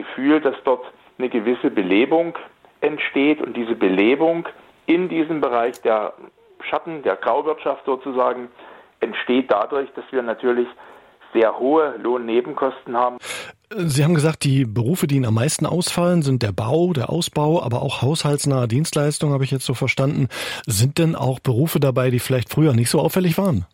Gefühl, dass dort eine gewisse Belebung entsteht und diese Belebung in diesem Bereich der Schatten, der Grauwirtschaft sozusagen, entsteht dadurch, dass wir natürlich sehr hohe Lohnnebenkosten haben. Sie haben gesagt, die Berufe, die Ihnen am meisten ausfallen, sind der Bau, der Ausbau, aber auch haushaltsnahe Dienstleistungen, habe ich jetzt so verstanden. Sind denn auch Berufe dabei, die vielleicht früher nicht so auffällig waren?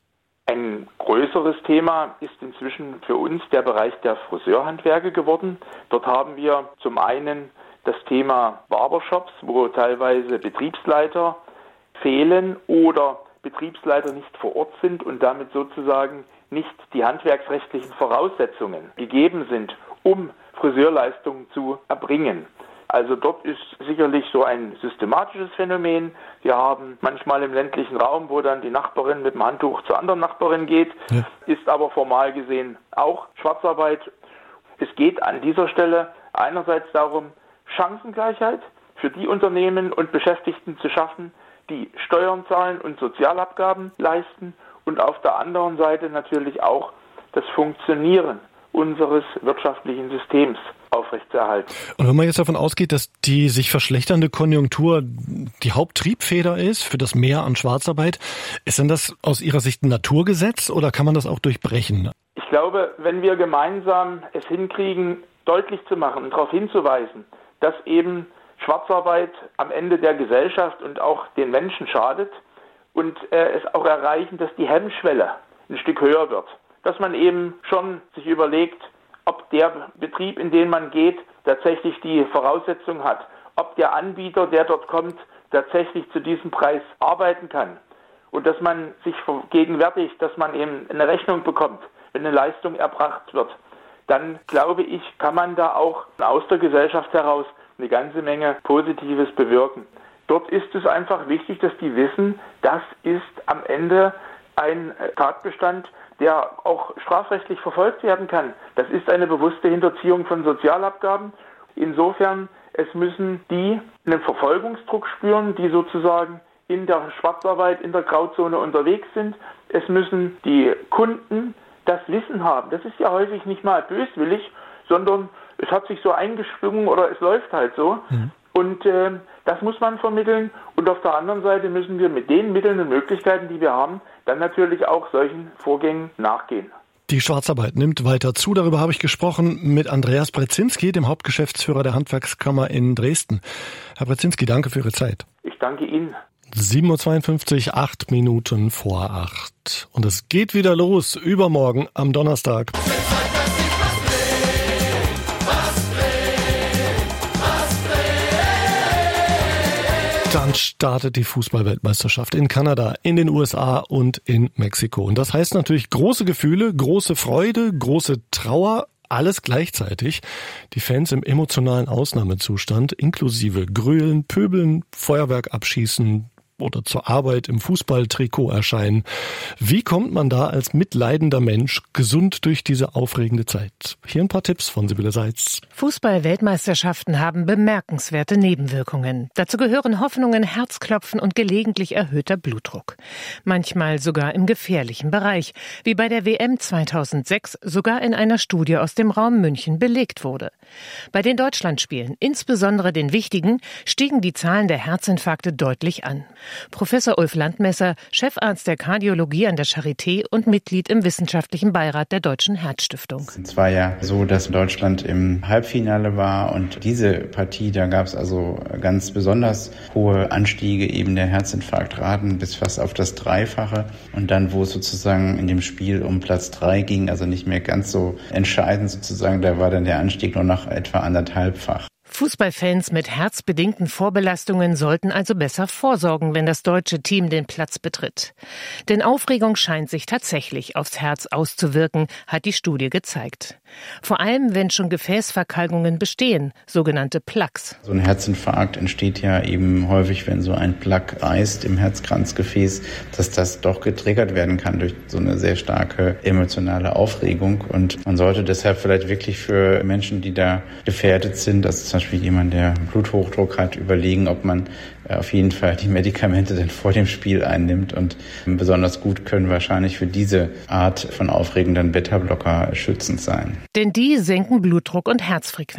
Ein größeres Thema ist inzwischen für uns der Bereich der Friseurhandwerke geworden. Dort haben wir zum einen das Thema Barbershops, wo teilweise Betriebsleiter fehlen oder Betriebsleiter nicht vor Ort sind und damit sozusagen nicht die handwerksrechtlichen Voraussetzungen gegeben sind, um Friseurleistungen zu erbringen. Also dort ist sicherlich so ein systematisches Phänomen. Wir haben manchmal im ländlichen Raum, wo dann die Nachbarin mit dem Handtuch zur anderen Nachbarin geht, ist aber formal gesehen auch Schwarzarbeit. Es geht an dieser Stelle einerseits darum, Chancengleichheit für die Unternehmen und Beschäftigten zu schaffen, die Steuern zahlen und Sozialabgaben leisten und auf der anderen Seite natürlich auch das Funktionieren unseres wirtschaftlichen Systems aufrechtzuerhalten. Und wenn man jetzt davon ausgeht, dass die sich verschlechternde Konjunktur die Haupttriebfeder ist für das Mehr an Schwarzarbeit, ist denn das aus Ihrer Sicht ein Naturgesetz oder kann man das auch durchbrechen? Ich glaube, wenn wir gemeinsam es hinkriegen, deutlich zu machen und darauf hinzuweisen, dass eben Schwarzarbeit am Ende der Gesellschaft und auch den Menschen schadet und es auch erreichen, dass die Hemmschwelle ein Stück höher wird. Dass man eben schon sich überlegt, ob der Betrieb, in den man geht, tatsächlich die Voraussetzung hat, ob der Anbieter, der dort kommt, tatsächlich zu diesem Preis arbeiten kann und dass man sich vergegenwärtigt, dass man eben eine Rechnung bekommt, wenn eine Leistung erbracht wird. Dann, glaube ich, kann man da auch aus der Gesellschaft heraus eine ganze Menge Positives bewirken. Dort ist es einfach wichtig, dass die wissen, das ist am Ende ein Tatbestand, der auch strafrechtlich verfolgt werden kann. Das ist eine bewusste Hinterziehung von Sozialabgaben. Insofern, es müssen die einen Verfolgungsdruck spüren, die sozusagen in der Schwarzarbeit, in der Grauzone unterwegs sind. Es müssen die Kunden das Wissen haben. Das ist ja häufig nicht mal böswillig, sondern es hat sich so eingeschwungen oder es läuft halt so. Und das muss man vermitteln. Und auf der anderen Seite müssen wir mit den Mitteln und Möglichkeiten, die wir haben, dann natürlich auch solchen Vorgängen nachgehen. Die Schwarzarbeit nimmt weiter zu. Darüber habe ich gesprochen mit Andreas Brezinski, dem Hauptgeschäftsführer der Handwerkskammer in Dresden. Herr Brezinski, danke für Ihre Zeit. Ich danke Ihnen. 7:52 Uhr, 8 Minuten vor 8. Und es geht wieder los, übermorgen am Donnerstag. Dann startet die Fußball-Weltmeisterschaft in Kanada, in den USA und in Mexiko. Und das heißt natürlich große Gefühle, große Freude, große Trauer, alles gleichzeitig. Die Fans im emotionalen Ausnahmezustand, inklusive Grölen, Pöbeln, Feuerwerk abschießen oder zur Arbeit im Fußballtrikot erscheinen. Wie kommt man da als mitleidender Mensch gesund durch diese aufregende Zeit? Hier ein paar Tipps von Sibylle Seitz. Fußball-Weltmeisterschaften haben bemerkenswerte Nebenwirkungen. Dazu gehören Hoffnungen, Herzklopfen und gelegentlich erhöhter Blutdruck. Manchmal sogar im gefährlichen Bereich, wie bei der WM 2006 sogar in einer Studie aus dem Raum München belegt wurde. Bei den Deutschlandspielen, insbesondere den wichtigen, stiegen die Zahlen der Herzinfarkte deutlich an. Professor Ulf Landmesser, Chefarzt der Kardiologie an der Charité und Mitglied im wissenschaftlichen Beirat der Deutschen Herzstiftung. Es war ja so, dass Deutschland im Halbfinale war und diese Partie, da gab es also ganz besonders hohe Anstiege eben der Herzinfarktraten bis fast auf das Dreifache. Und dann, wo es sozusagen in dem Spiel um Platz 3 ging, also nicht mehr ganz so entscheidend sozusagen, da war dann der Anstieg nur noch etwa 1,5-fach. Fußballfans mit herzbedingten Vorbelastungen sollten also besser vorsorgen, wenn das deutsche Team den Platz betritt. Denn Aufregung scheint sich tatsächlich aufs Herz auszuwirken, hat die Studie gezeigt. Vor allem, wenn schon Gefäßverkalkungen bestehen, sogenannte Plaques. So ein Herzinfarkt entsteht ja eben häufig, wenn so ein Plaque reißt im Herzkranzgefäß, dass das doch getriggert werden kann durch so eine sehr starke emotionale Aufregung. Und man sollte deshalb vielleicht wirklich für Menschen, die da gefährdet sind, also zum Beispiel jemand, der Bluthochdruck hat, überlegen, ob man auf jeden Fall die Medikamente dann vor dem Spiel einnimmt. Und besonders gut können wahrscheinlich für diese Art von Aufregung dann Beta-Blocker schützend sein. Denn die senken Blutdruck und Herzfrequenz.